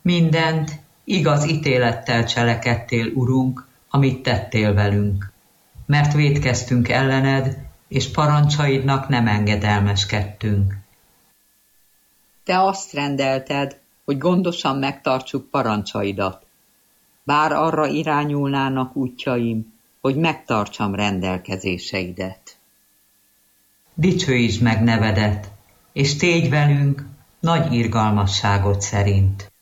Mindent igaz ítélettel cselekedtél, Urunk, amit tettél velünk, mert vétkeztünk ellened, és parancsaidnak nem engedelmeskedtünk. Te azt rendelted, hogy gondosan megtartsuk parancsaidat. Bár arra irányulnának útjaim, hogy megtartsam rendelkezéseidet. Dicsőítsd meg nevedet, és tégy velünk nagy irgalmasságod szerint.